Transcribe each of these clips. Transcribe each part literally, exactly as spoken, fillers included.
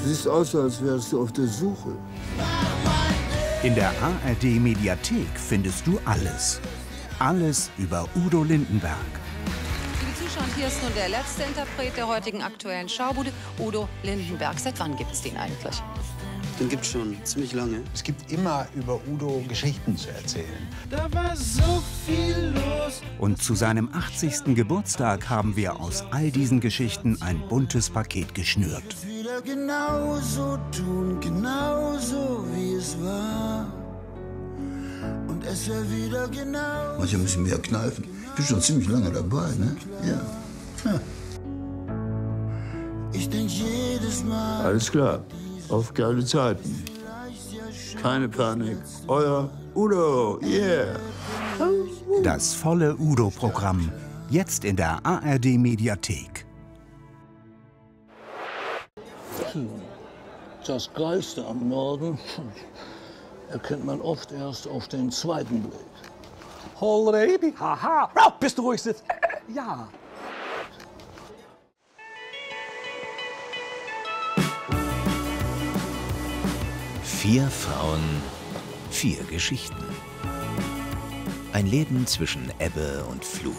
Siehst aus, als wärst du auf der Suche. In der A R D-Mediathek findest du alles. Alles über Udo Lindenberg. Liebe Zuschauer, hier ist nun der letzte Interpret der heutigen aktuellen Schaubude, Udo Lindenberg. Seit wann gibt es den eigentlich? Den gibt's schon ziemlich lange. Es gibt immer über Udo Geschichten zu erzählen. Da war so viel los. Und zu seinem achtzigsten Geburtstag haben wir aus all diesen Geschichten ein buntes Paket geschnürt. Wieder genauso tun, genauso wie es war. Und es wäre wieder genau. Manchmal müssen wir mehr kneifen. Ich bin schon ziemlich lange dabei, ne? Ja. ja. Ich denk jedes Mal. Alles klar. Auf geile Zeiten. Keine Panik. Euer Udo, yeah. Das volle Udo-Programm. Jetzt in der A R D-Mediathek. Das Geilste am Norden erkennt man oft erst auf den zweiten Blick. Holrebi, haha, oh, bist du ruhig sitzt. Äh, ja. Vier Frauen, vier Geschichten. Ein Leben zwischen Ebbe und Flut.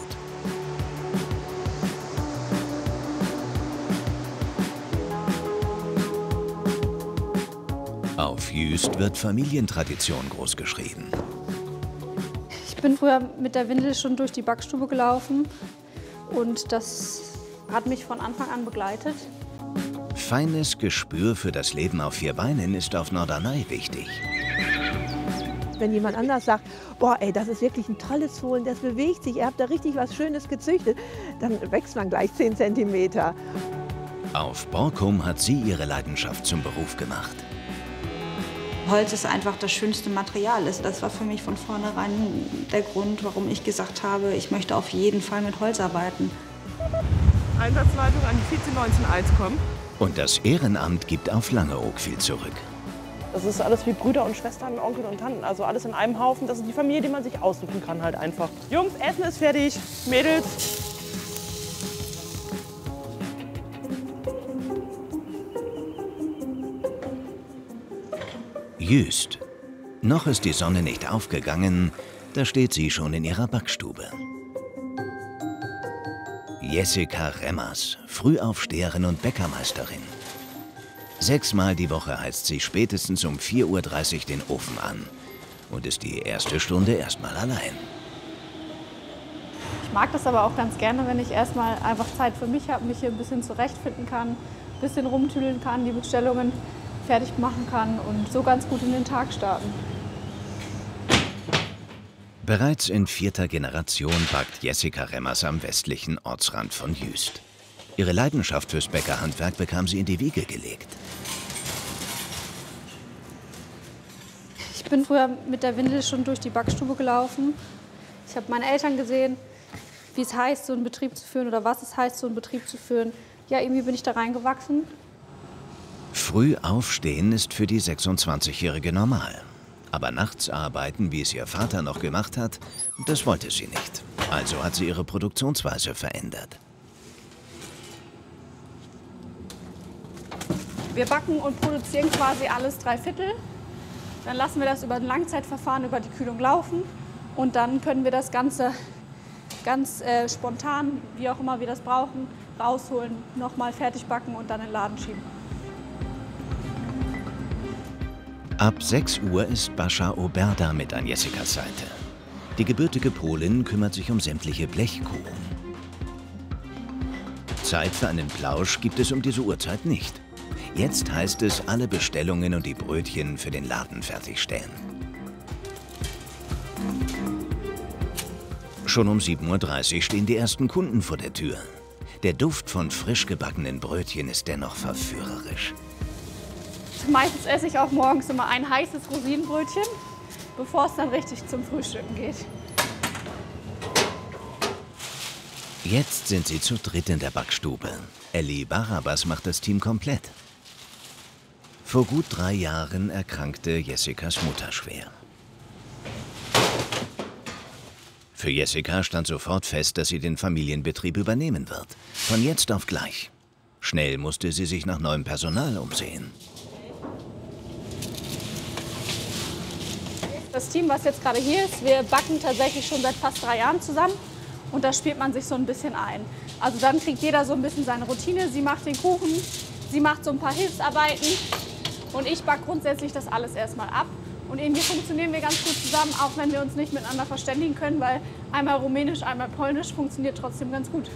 Auf Jüst wird Familientradition großgeschrieben. Ich bin früher mit der Windel schon durch die Backstube gelaufen und das hat mich von Anfang an begleitet. Feines Gespür für das Leben auf vier Beinen ist auf Norderney wichtig. Wenn jemand anders sagt, boah, ey, das ist wirklich ein tolles Fohlen, das bewegt sich, ihr habt da richtig was Schönes gezüchtet, dann wächst man gleich zehn Zentimeter. Auf Borkum hat sie ihre Leidenschaft zum Beruf gemacht. Holz ist einfach das schönste Material. Das war für mich von vornherein der Grund, warum ich gesagt habe, ich möchte auf jeden Fall mit Holz arbeiten. Einsatzleitung an die Vize neunzehn eins kommen. Und das Ehrenamt gibt auf Langeoog viel zurück. Das ist alles wie Brüder und Schwestern, Onkel und Tanten. Also alles in einem Haufen. Das ist die Familie, die man sich aussuchen kann halt einfach. Jungs, Essen ist fertig. Mädels. Jüst. Noch ist die Sonne nicht aufgegangen, da steht sie schon in ihrer Backstube. Jessica Remmers, Frühaufsteherin und Bäckermeisterin. Sechsmal die Woche heizt sie spätestens um vier Uhr dreißig den Ofen an und ist die erste Stunde erstmal allein. Ich mag das aber auch ganz gerne, wenn ich erstmal einfach Zeit für mich habe, mich hier ein bisschen zurechtfinden kann, ein bisschen rumtüdeln kann, die Bestellungen fertig machen kann und so ganz gut in den Tag starten. Bereits in vierter Generation backt Jessica Remmers am westlichen Ortsrand von Jüst. Ihre Leidenschaft fürs Bäckerhandwerk bekam sie in die Wiege gelegt. Ich bin früher mit der Windel schon durch die Backstube gelaufen. Ich habe meine Eltern gesehen, wie es heißt, so einen Betrieb zu führen oder was es heißt, so einen Betrieb zu führen. Ja, irgendwie bin ich da reingewachsen. Früh aufstehen ist für die sechsundzwanzigjährige normal. Aber nachts arbeiten, wie es ihr Vater noch gemacht hat, das wollte sie nicht. Also hat sie ihre Produktionsweise verändert. Wir backen und produzieren quasi alles drei Viertel. Dann lassen wir das über ein Langzeitverfahren, über die Kühlung laufen. Und dann können wir das Ganze ganz äh, spontan, wie auch immer wir das brauchen, rausholen, nochmal fertig backen und dann in den Laden schieben. Ab sechs Uhr ist Bascha Oberda mit an Jessicas Seite. Die gebürtige Polin kümmert sich um sämtliche Blechkuchen. Zeit für einen Plausch gibt es um diese Uhrzeit nicht. Jetzt heißt es, alle Bestellungen und die Brötchen für den Laden fertigstellen. Schon um sieben Uhr dreißig stehen die ersten Kunden vor der Tür. Der Duft von frisch gebackenen Brötchen ist dennoch verführerisch. Meistens esse ich auch morgens immer ein heißes Rosinenbrötchen, bevor es dann richtig zum Frühstücken geht. Jetzt sind sie zu dritt in der Backstube. Elli Barabas macht das Team komplett. Vor gut drei Jahren erkrankte Jessicas Mutter schwer. Für Jessica stand sofort fest, dass sie den Familienbetrieb übernehmen wird. Von jetzt auf gleich. Schnell musste sie sich nach neuem Personal umsehen. Das Team, was jetzt gerade hier ist, wir backen tatsächlich schon seit fast drei Jahren zusammen und da spielt man sich so ein bisschen ein. Also dann kriegt jeder so ein bisschen seine Routine. Sie macht den Kuchen, sie macht so ein paar Hilfsarbeiten und ich backe grundsätzlich das alles erstmal ab. Und irgendwie funktionieren wir ganz gut zusammen, auch wenn wir uns nicht miteinander verständigen können, weil einmal Rumänisch, einmal Polnisch funktioniert trotzdem ganz gut.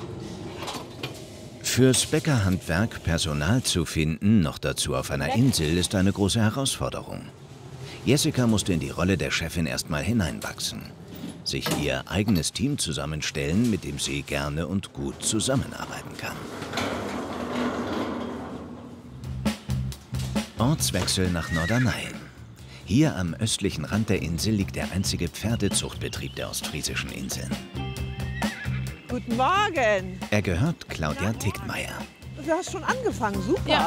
Fürs Bäckerhandwerk Personal zu finden, noch dazu auf einer Insel, ist eine große Herausforderung. Jessica musste in die Rolle der Chefin erstmal hineinwachsen, sich ihr eigenes Team zusammenstellen, mit dem sie gerne und gut zusammenarbeiten kann. Ortswechsel nach Norderney. Hier am östlichen Rand der Insel liegt der einzige Pferdezuchtbetrieb der ostfriesischen Inseln. Guten Morgen. Er gehört Claudia Tickmeier. Du hast schon angefangen, super. Ja.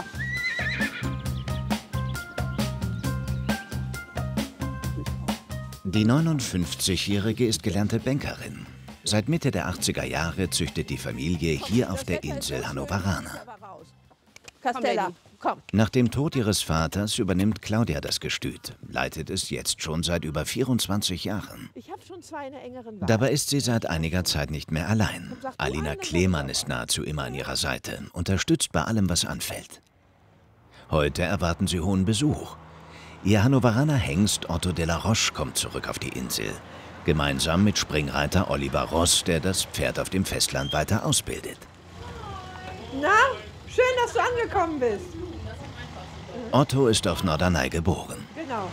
Die neunundfünfzigjährige ist gelernte Bankerin. Seit Mitte der achtziger Jahre züchtet die Familie hier auf der Insel Hannoveraner. Castella, komm. Nach dem Tod ihres Vaters übernimmt Claudia das Gestüt, leitet es jetzt schon seit über vierundzwanzig Jahren. Ich habe schon zwei in der engeren Wahl. Dabei ist sie seit einiger Zeit nicht mehr allein. Alina Klemann ist nahezu immer an ihrer Seite, unterstützt bei allem, was anfällt. Heute erwarten sie hohen Besuch. Ihr Hannoveraner Hengst Otto de la Roche kommt zurück auf die Insel. Gemeinsam mit Springreiter Oliver Ross, der das Pferd auf dem Festland weiter ausbildet. Na, schön, dass du angekommen bist. Otto ist auf Norderney geboren. Genau.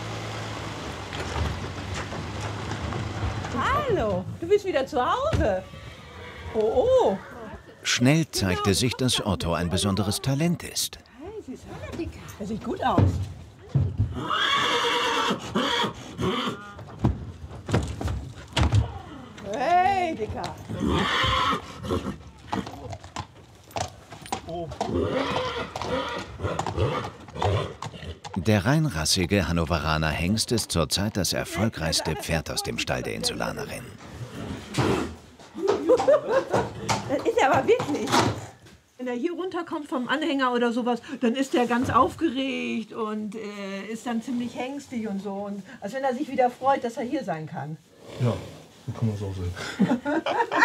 Hallo, du bist wieder zu Hause. Oh, oh. Schnell zeigte sich, dass Otto ein besonderes Talent ist. Er sieht gut aus. Hey, Dicker. Der reinrassige Hannoveraner Hengst ist zurzeit das erfolgreichste Pferd aus dem Stall der Insulanerin. Das ist er aber wirklich. Wenn er hier runterkommt vom Anhänger oder sowas, dann ist er ganz aufgeregt und äh, ist dann ziemlich hängstig und so. Und, als wenn er sich wieder freut, dass er hier sein kann. Ja, so kann man es auch sehen.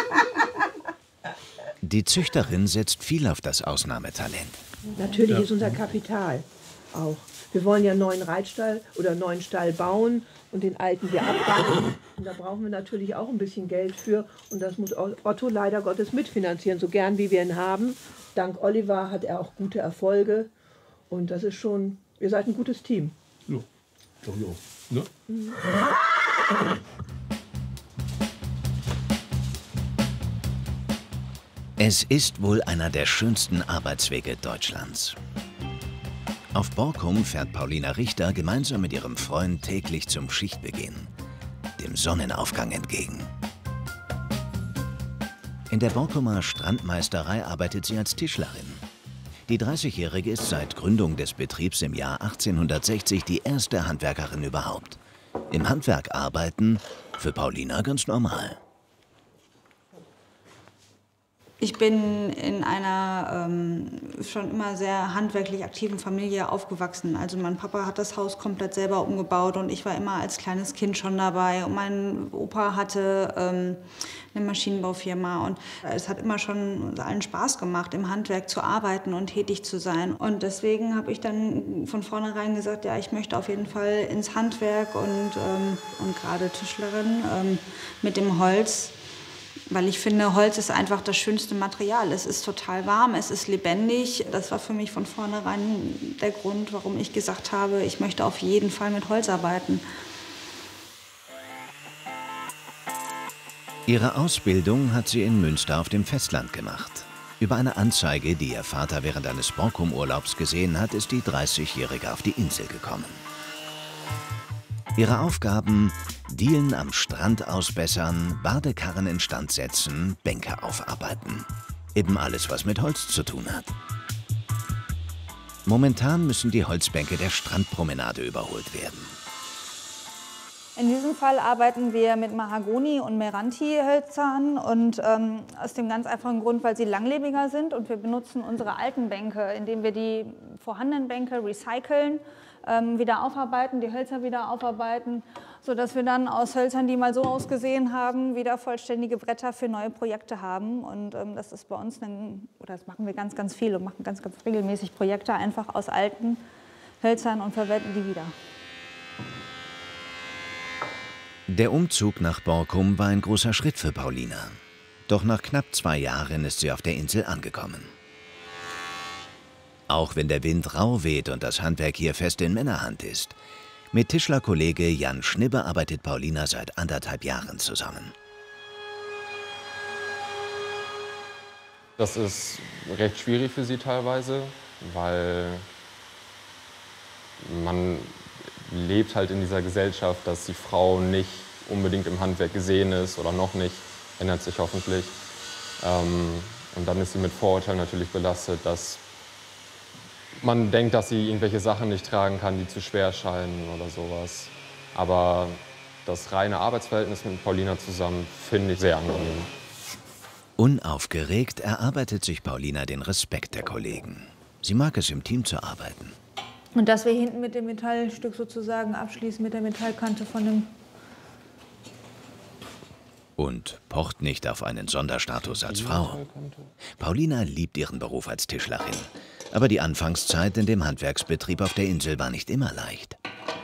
Die Züchterin setzt viel auf das Ausnahmetalent. Natürlich Ja. ist unser Kapital auch. Wir wollen ja einen neuen Reitstall oder einen neuen Stall bauen und den alten wir abbauen. Und da brauchen wir natürlich auch ein bisschen Geld für. Und das muss Otto leider Gottes mitfinanzieren, so gern wie wir ihn haben. Dank Oliver hat er auch gute Erfolge. Und das ist schon, ihr seid ein gutes Team. Ja, glaube ich auch. Ne? Mhm. Es ist wohl einer der schönsten Arbeitswege Deutschlands. Auf Borkum fährt Paulina Richter gemeinsam mit ihrem Freund täglich zum Schichtbeginn, dem Sonnenaufgang entgegen. In der Borkumer Strandmeisterei arbeitet sie als Tischlerin. Die dreißigjährige ist seit Gründung des Betriebs im Jahr achtzehnhundertsechzig die erste Handwerkerin überhaupt. Im Handwerk arbeiten für Paulina ganz normal. Ich bin in einer ähm, schon immer sehr handwerklich aktiven Familie aufgewachsen. Also mein Papa hat das Haus komplett selber umgebaut und ich war immer als kleines Kind schon dabei. Und mein Opa hatte ähm, eine Maschinenbaufirma und es hat immer schon allen Spaß gemacht, im Handwerk zu arbeiten und tätig zu sein. Und deswegen habe ich dann von vornherein gesagt, ja, ich möchte auf jeden Fall ins Handwerk und, ähm, und gerade Tischlerin ähm, mit dem Holz. Weil ich finde, Holz ist einfach das schönste Material. Es ist total warm, es ist lebendig. Das war für mich von vornherein der Grund, warum ich gesagt habe, ich möchte auf jeden Fall mit Holz arbeiten. Ihre Ausbildung hat sie in Münster auf dem Festland gemacht. Über eine Anzeige, die ihr Vater während eines Borkum-Urlaubs gesehen hat, ist die dreißigjährige auf die Insel gekommen. Ihre Aufgaben: Dielen am Strand ausbessern, Badekarren instand setzen, Bänke aufarbeiten. Eben alles, was mit Holz zu tun hat. Momentan müssen die Holzbänke der Strandpromenade überholt werden. In diesem Fall arbeiten wir mit Mahagoni- und Meranti-Hölzern und ähm, aus dem ganz einfachen Grund, weil sie langlebiger sind und wir benutzen unsere alten Bänke, indem wir die vorhandenen Bänke recyceln, ähm, wieder aufarbeiten, die Hölzer wieder aufarbeiten, sodass wir dann aus Hölzern, die mal so ausgesehen haben, wieder vollständige Bretter für neue Projekte haben. Und ähm, das ist bei uns, ein, oder das machen wir ganz, ganz viel und machen ganz, ganz regelmäßig Projekte einfach aus alten Hölzern und verwenden die wieder. Der Umzug nach Borkum war ein großer Schritt für Paulina. Doch nach knapp zwei Jahren ist sie auf der Insel angekommen. Auch wenn der Wind rau weht und das Handwerk hier fest in Männerhand ist, mit Tischlerkollege Jan Schnibbe arbeitet Paulina seit anderthalb Jahren zusammen. Das ist recht schwierig für sie teilweise, weil man lebt halt in dieser Gesellschaft, dass die Frau nicht unbedingt im Handwerk gesehen ist oder noch nicht, ändert sich hoffentlich. Ähm, und dann ist sie mit Vorurteilen natürlich belastet, dass man denkt, dass sie irgendwelche Sachen nicht tragen kann, die zu schwer scheinen oder sowas. Aber das reine Arbeitsverhältnis mit Paulina zusammen finde ich sehr angenehm. Unaufgeregt erarbeitet sich Paulina den Respekt der Kollegen. Sie mag es, im Team zu arbeiten. Und dass wir hinten mit dem Metallstück sozusagen abschließen, mit der Metallkante von dem... Und pocht nicht auf einen Sonderstatus als Frau. Paulina liebt ihren Beruf als Tischlerin. Aber die Anfangszeit in dem Handwerksbetrieb auf der Insel war nicht immer leicht.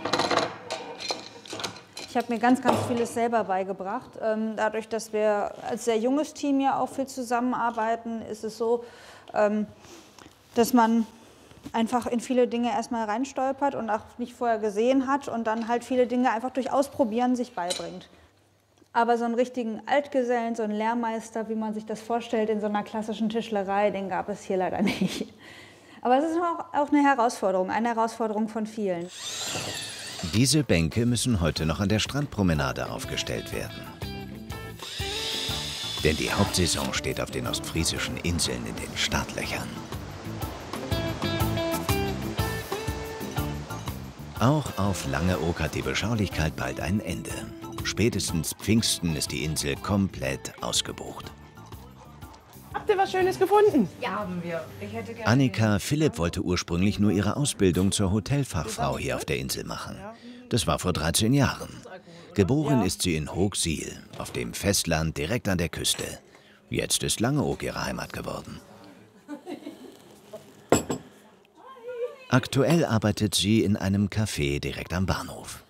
Ich habe mir ganz, ganz vieles selber beigebracht. Ähm, dadurch, dass wir als sehr junges Team ja auch viel zusammenarbeiten, ist es so, ähm, dass man einfach in viele Dinge erstmal reinstolpert und auch nicht vorher gesehen hat und dann halt viele Dinge einfach durch Ausprobieren sich beibringt. Aber so einen richtigen Altgesellen, so einen Lehrmeister, wie man sich das vorstellt in so einer klassischen Tischlerei, den gab es hier leider nicht. Aber es ist auch, auch eine Herausforderung, eine Herausforderung von vielen. Diese Bänke müssen heute noch an der Strandpromenade aufgestellt werden. Denn die Hauptsaison steht auf den ostfriesischen Inseln in den Startlöchern. Auch auf Langeoog hat die Beschaulichkeit bald ein Ende. Spätestens Pfingsten ist die Insel komplett ausgebucht. Habt ihr was Schönes gefunden? Ja, haben wir. Ich hätte gerne Annika Philipp wollte ursprünglich nur ihre Ausbildung zur Hotelfachfrau hier auf der Insel machen. Das war vor dreizehn Jahren. Geboren ist sie in Hoogsiel, auf dem Festland direkt an der Küste. Jetzt ist Langeoog ihre Heimat geworden. Aktuell arbeitet sie in einem Café direkt am Bahnhof.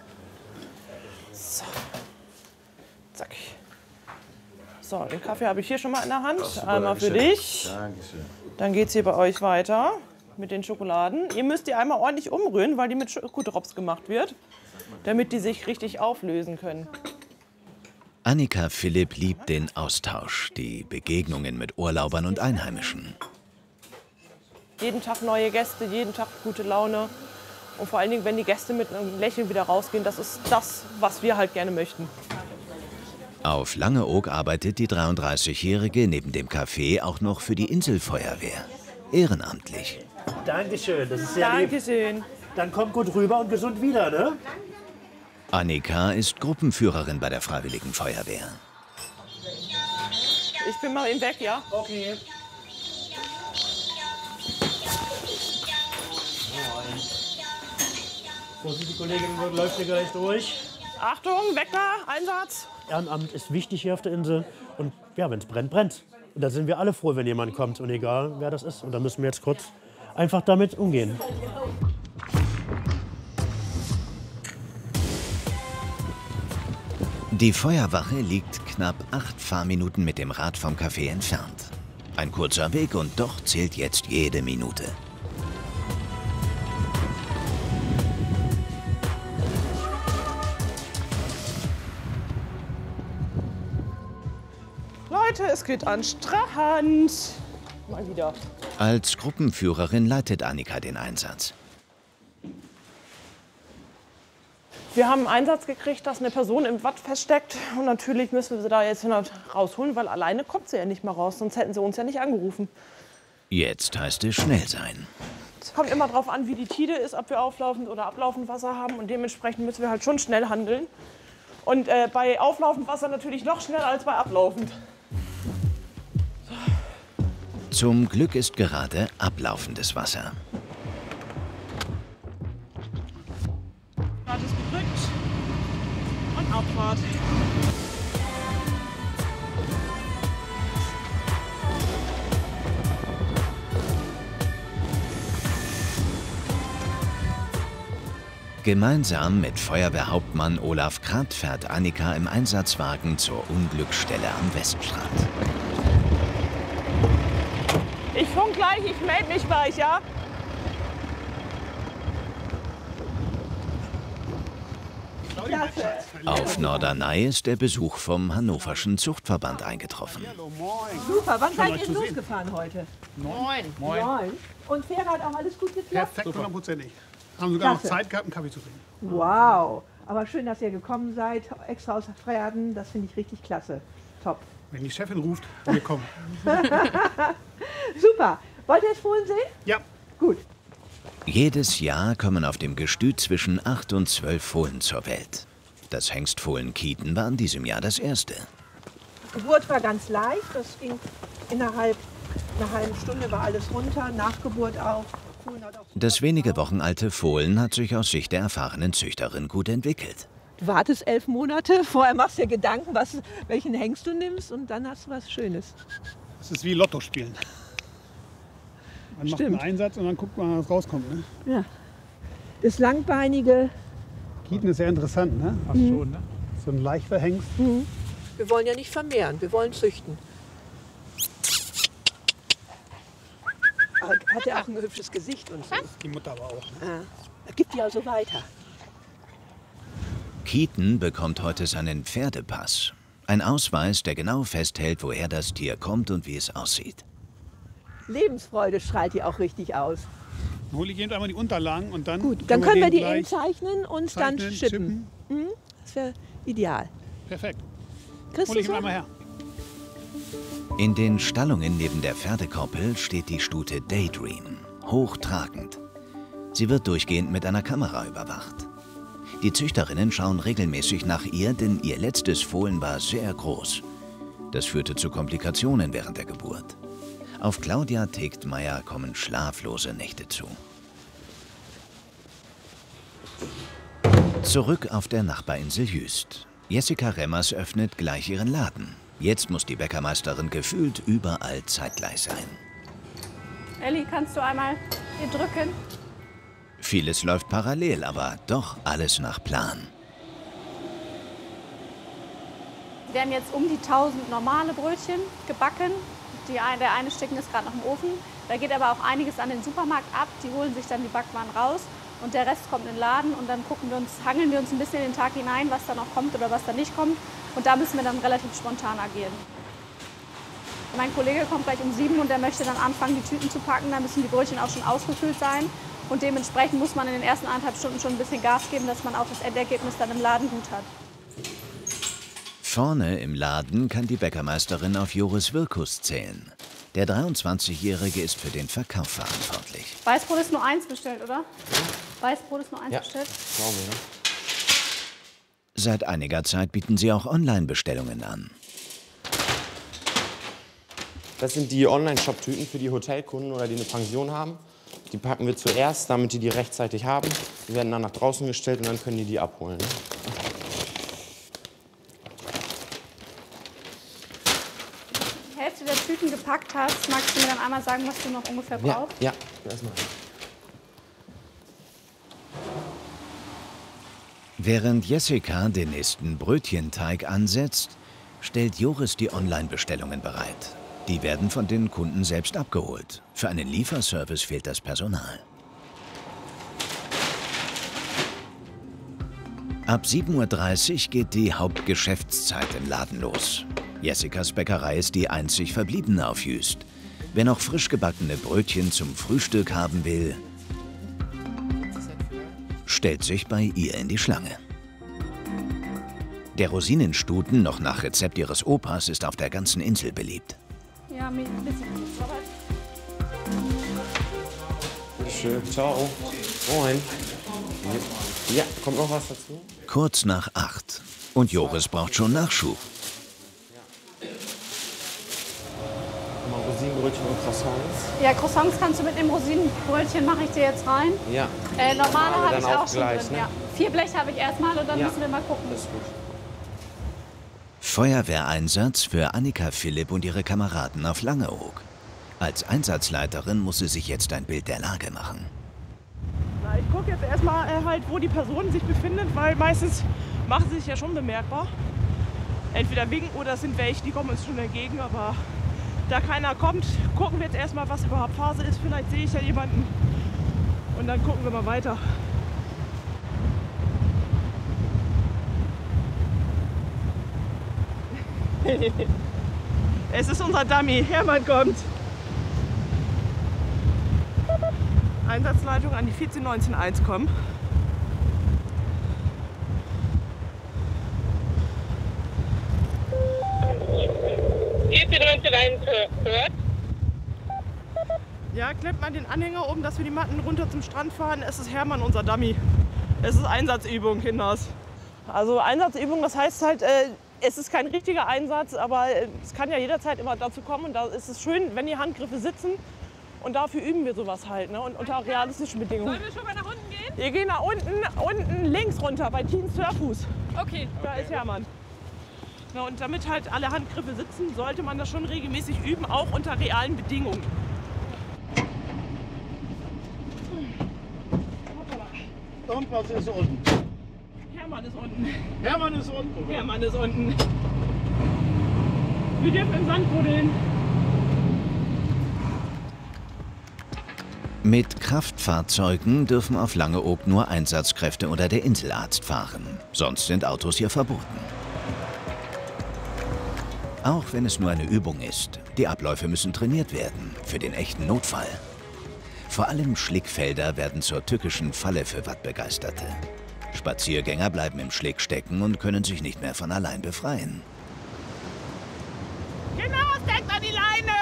So. Zack. So, den Kaffee habe ich hier schon mal in der Hand. Super, einmal für Dankeschön. dich. Dankeschön. Dann geht es hier bei euch weiter mit den Schokoladen. Ihr müsst die einmal ordentlich umrühren, weil die mit Schokodrops gemacht wird, damit die sich richtig auflösen können. Annika Philipp liebt den Austausch, die Begegnungen mit Urlaubern und Einheimischen. Jeden Tag neue Gäste, jeden Tag gute Laune. Und vor allen Dingen, wenn die Gäste mit einem Lächeln wieder rausgehen, das ist das, was wir halt gerne möchten. Auf Langeoog arbeitet die dreiunddreißigjährige neben dem Café auch noch für die Inselfeuerwehr. Ehrenamtlich. Dankeschön, das ist sehr lieb. Dankeschön. Dann kommt gut rüber und gesund wieder, ne? Annika ist Gruppenführerin bei der Freiwilligen Feuerwehr. Ich bin mal eben weg, ja? Okay. Vorsicht, die Kollegin läuft hier gleich durch. Achtung, Wecker, Einsatz. Ehrenamt ist wichtig hier auf der Insel. Und ja, wenn es brennt, brennt. Und da sind wir alle froh, wenn jemand kommt. Und egal, wer das ist. Und da müssen wir jetzt kurz einfach damit umgehen. Die Feuerwache liegt knapp acht Fahrminuten mit dem Rad vom Café entfernt. Ein kurzer Weg und doch zählt jetzt jede Minute. Leute, es geht an den Strand. Mal wieder. Als Gruppenführerin leitet Annika den Einsatz. Wir haben einen Einsatz gekriegt, dass eine Person im Watt feststeckt. Und natürlich müssen wir sie da jetzt rausholen, weil alleine kommt sie ja nicht mehr raus. Sonst hätten sie uns ja nicht angerufen. Jetzt heißt es schnell sein. So. Es kommt immer darauf an, wie die Tide ist, ob wir auflaufend oder ablaufend Wasser haben. Und dementsprechend müssen wir halt schon schnell handeln. Und äh, bei auflaufend Wasser natürlich noch schneller als bei ablaufend. Zum Glück ist gerade ablaufendes Wasser. Rad ist gedrückt und Abfahrt. Gemeinsam mit Feuerwehrhauptmann Olaf Kratt fährt Annika im Einsatzwagen zur Unglücksstelle am Weststrand. Ich funk gleich, ich melde mich gleich, ja? Auf Norderney ist der Besuch vom Hannoverschen Zuchtverband eingetroffen. Super, wann seid ihr losgefahren heute? Neun. Neun. Und Fähre hat auch alles gut geklappt? Perfekt, hundertprozentig. Haben sogar noch Klasse. Zeit gehabt, einen Kaffee zu trinken. Wow, aber schön, dass ihr gekommen seid, extra aus Freierden, das finde ich richtig klasse. Top. Wenn die Chefin ruft, wir kommen. Super. Wollt ihr es Fohlen sehen? Ja. Gut. Jedes Jahr kommen auf dem Gestüt zwischen acht und zwölf Fohlen zur Welt. Das Hengstfohlen Kieten war in diesem Jahr das erste. Die Geburt war ganz leicht, das ging innerhalb einer halben Stunde war alles runter, Nachgeburt auch. Das wenige Wochen alte Fohlen hat sich aus Sicht der erfahrenen Züchterin gut entwickelt. Du wartest elf Monate, vorher machst du dir Gedanken, was, welchen Hengst du nimmst und dann hast du was Schönes. Das ist wie Lotto spielen. Man macht Stimmt. einen Einsatz und dann guckt man, was rauskommt. Ne? Ja. Das langbeinige. Kieten ist sehr interessant, ne? Ach, Mhm. schon, ne? So ein leichter Hengst. Mhm. Wir wollen ja nicht vermehren, wir wollen züchten. Aber hat ja auch ein hübsches Gesicht und so. Die Mutter aber auch. Ne? Ja. Das gibt ja also weiter. Kieten bekommt heute seinen Pferdepass. Ein Ausweis, der genau festhält, woher das Tier kommt und wie es aussieht. Lebensfreude strahlt die auch richtig aus. Dann hole ich eben einmal die Unterlagen und dann. Gut, dann können wir den die eben gleich zeichnen und dann zeichnen, schippen. Mhm. Das wäre ideal. Perfekt. Kriegst Hol du ich ihn so? einmal her. In den Stallungen neben der Pferdekoppel steht die Stute Daydream, hochtragend. Sie wird durchgehend mit einer Kamera überwacht. Die Züchterinnen schauen regelmäßig nach ihr, denn ihr letztes Fohlen war sehr groß. Das führte zu Komplikationen während der Geburt. Auf Claudia Tegtmeier kommen schlaflose Nächte zu. Zurück auf der Nachbarinsel Jüst. Jessica Remmers öffnet gleich ihren Laden. Jetzt muss die Bäckermeisterin gefühlt überall zeitgleich sein. Elli, kannst du einmal hier drücken? Vieles läuft parallel, aber doch alles nach Plan. Wir haben jetzt um die tausend normale Brötchen gebacken. Die, der eine Stecken ist gerade noch im Ofen. Da geht aber auch einiges an den Supermarkt ab. Die holen sich dann die Backwaren raus und der Rest kommt in den Laden. Und dann gucken wir uns, hangeln wir uns ein bisschen in den Tag hinein, was da noch kommt oder was da nicht kommt. Und da müssen wir dann relativ spontan agieren. Mein Kollege kommt gleich um sieben und der möchte dann anfangen, die Tüten zu packen. Da müssen die Brötchen auch schon ausgefüllt sein. Und dementsprechend muss man in den ersten anderthalb Stunden schon ein bisschen Gas geben, dass man auch das Endergebnis dann im Laden gut hat. Vorne im Laden kann die Bäckermeisterin auf Joris Wirkus zählen. Der dreiundzwanzigjährige ist für den Verkauf verantwortlich. Weißbrot ist nur eins bestellt, oder? Weißbrot ist nur eins Ja, bestellt? glaube ich, ne? Seit einiger Zeit bieten sie auch Online-Bestellungen an. Das sind die Online-Shop-Tüten für die Hotelkunden oder die eine Pension haben. Die packen wir zuerst, damit die die rechtzeitig haben. Die werden dann nach draußen gestellt und dann können die die abholen. Die Hälfte der Tüten gepackt hast, magst du mir dann einmal sagen, was du noch ungefähr Ja, brauchst? ja, erstmal. Während Jessica den nächsten Brötchenteig ansetzt, stellt Joris die Online-Bestellungen bereit. Die werden von den Kunden selbst abgeholt. Für einen Lieferservice fehlt das Personal. Ab sieben Uhr dreißig geht die Hauptgeschäftszeit im Laden los. Jessicas Bäckerei ist die einzig verbliebene auf Jüst. Wer noch frisch gebackene Brötchen zum Frühstück haben will, stellt sich bei ihr in die Schlange. Der Rosinenstuten, noch nach Rezept ihres Opas, ist auf der ganzen Insel beliebt. Ja, ein bisschen. Bitteschön. Ciao. Moin. Ja, kommt noch was dazu? Kurz nach acht. Und Joris braucht schon Nachschub. Mal Rosinenbrötchen und Croissants. Ja, Croissants kannst du mit dem Rosinenbrötchen, mache ich dir jetzt rein. Ja. Äh, normale habe ich auch, auch schon gleich, drin. Ne? Ja. Vier Bleche habe ich erstmal und dann ja. müssen wir mal gucken. Das ist gut. Feuerwehreinsatz für Annika Philipp und ihre Kameraden auf Langeoog. Als Einsatzleiterin muss sie sich jetzt ein Bild der Lage machen. Na, ich gucke jetzt erstmal äh, halt, wo die Person sich befindet, weil meistens machen sie sich ja schon bemerkbar. Entweder winken oder es sind welche, die kommen uns schon entgegen, aber da keiner kommt, gucken wir jetzt erstmal, was überhaupt Phase ist. Vielleicht sehe ich ja jemanden und dann gucken wir mal weiter. Es ist unser Dummy. Hermann kommt. Einsatzleitung an die vierzehn neunzehn eins kommen. vierzehn neunzehn eins hört. Ja, klemmt man den Anhänger um, dass wir die Matten runter zum Strand fahren. Es ist Hermann, unser Dummy. Es ist Einsatzübung, Kinders. Also Einsatzübung, das heißt halt, äh, es ist kein richtiger Einsatz, aber es kann ja jederzeit immer dazu kommen. Und da ist es schön, wenn die Handgriffe sitzen. Und dafür üben wir sowas halt, ne? Und unter realistischen Bedingungen. Sollen wir schon mal nach unten gehen? Wir gehen nach unten, unten links runter bei Team Surffuß. Okay. Da ist Hermann. Na, und damit halt alle Handgriffe sitzen, sollte man das schon regelmäßig üben, auch unter realen Bedingungen. Und was ist unten? Hermann ist unten. Hermann ist unten. Oder? Hermann ist unten. Wir dürfen im Sand buddeln. Mit Kraftfahrzeugen dürfen auf Langeoog nur Einsatzkräfte oder der Inselarzt fahren. Sonst sind Autos hier verboten. Auch wenn es nur eine Übung ist, die Abläufe müssen trainiert werden für den echten Notfall. Vor allem Schlickfelder werden zur tückischen Falle für Wattbegeisterte. Spaziergänger bleiben im Schlick stecken und können sich nicht mehr von allein befreien. Genau, denkt an die Leine!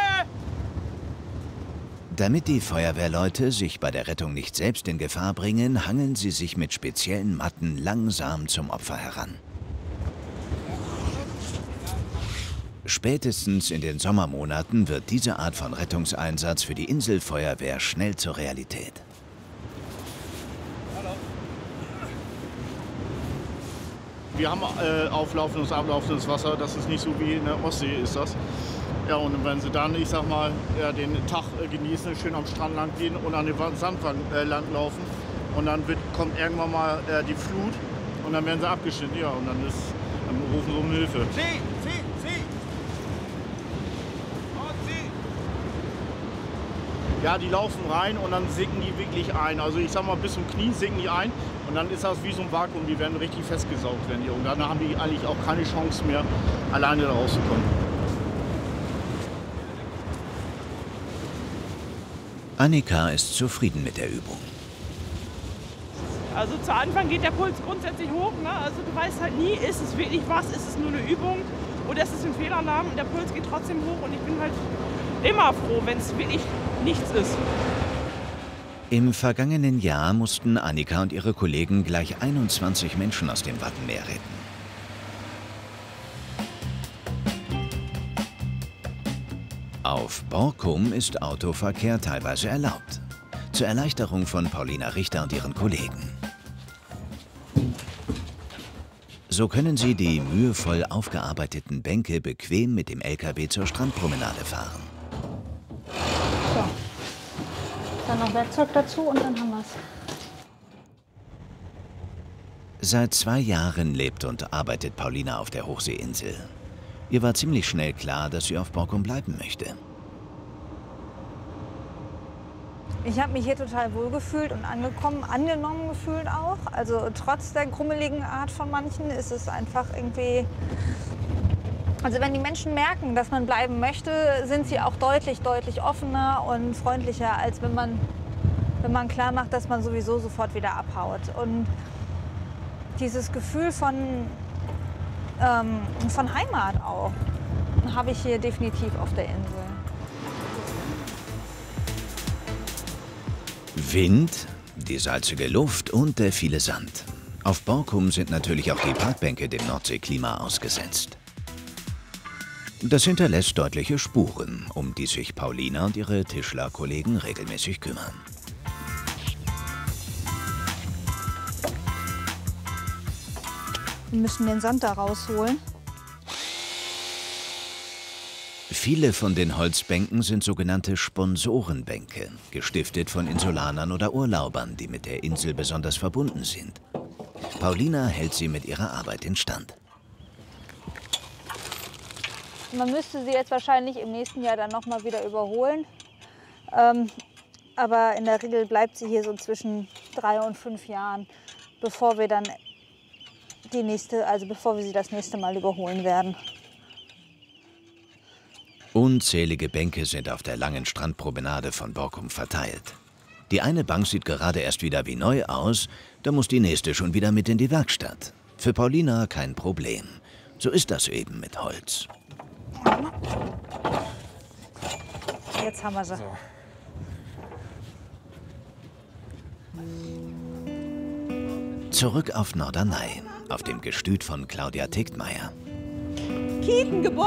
Damit die Feuerwehrleute sich bei der Rettung nicht selbst in Gefahr bringen, hangeln sie sich mit speziellen Matten langsam zum Opfer heran. Spätestens in den Sommermonaten wird diese Art von Rettungseinsatz für die Inselfeuerwehr schnell zur Realität. Wir haben äh, auflaufendes, ablaufendes Wasser, das ist nicht so wie in der Ostsee ist das. Ja, und wenn sie dann, ich sag mal, ja, den Tag äh, genießen, schön am Strand lang gehen und an den Sandbank äh, lang laufen und dann wird, kommt irgendwann mal äh, die Flut und dann werden sie abgeschnitten, ja, und dann, ist, dann rufen sie um Hilfe. Sie, sie, sie! Ja, die laufen rein und dann sinken die wirklich ein. Also ich sag mal, bis zum Knie sinken die ein und dann ist das wie so ein Vakuum, die werden richtig festgesaugt werden die. Und dann haben die eigentlich auch keine Chance mehr, alleine da rauszukommen. Annika ist zufrieden mit der Übung. Also zu Anfang geht der Puls grundsätzlich hoch, ne? Also du weißt halt nie, ist es wirklich was, ist es nur eine Übung oder ist es ein Fehlalarm? Der Puls geht trotzdem hoch und ich bin halt immer froh, wenn es wirklich nichts ist. Im vergangenen Jahr mussten Annika und ihre Kollegen gleich einundzwanzig Menschen aus dem Wattenmeer retten. Auf Borkum ist Autoverkehr teilweise erlaubt. Zur Erleichterung von Paulina Richter und ihren Kollegen. So können sie die mühevoll aufgearbeiteten Bänke bequem mit dem L K W zur Strandpromenade fahren. So. Dann noch Werkzeug dazu und dann haben wir es. Seit zwei Jahren lebt und arbeitet Paulina auf der Hochseeinsel. Ihr war ziemlich schnell klar, dass sie auf Borkum bleiben möchte. Ich habe mich hier total wohl gefühlt und angekommen, angenommen gefühlt auch. Also trotz der grummeligen Art von manchen ist es einfach irgendwie... Also wenn die Menschen merken, dass man bleiben möchte, sind sie auch deutlich, deutlich offener und freundlicher, als wenn man, wenn man klar macht, dass man sowieso sofort wieder abhaut. Und dieses Gefühl von, ähm, von Heimat auch habe ich hier definitiv auf der Insel. Wind, die salzige Luft und der viele Sand. Auf Borkum sind natürlich auch die Parkbänke dem Nordseeklima ausgesetzt. Das hinterlässt deutliche Spuren, um die sich Paulina und ihre Tischlerkollegen regelmäßig kümmern. Wir müssen den Sand da rausholen. Viele von den Holzbänken sind sogenannte Sponsorenbänke, gestiftet von Insulanern oder Urlaubern, die mit der Insel besonders verbunden sind. Paulina hält sie mit ihrer Arbeit instand. Man müsste sie jetzt wahrscheinlich im nächsten Jahr dann noch mal wieder überholen. Ähm, aber in der Regel bleibt sie hier so zwischen drei und fünf Jahren, bevor wir dann die nächste, also bevor wir sie das nächste Mal überholen werden. Unzählige Bänke sind auf der langen Strandpromenade von Borkum verteilt. Die eine Bank sieht gerade erst wieder wie neu aus, da muss die nächste schon wieder mit in die Werkstatt. Für Paulina kein Problem. So ist das eben mit Holz. Jetzt haben wir sie. Zurück auf Norderney, auf dem Gestüt von Claudia Tegtmeier. Kietengebäude.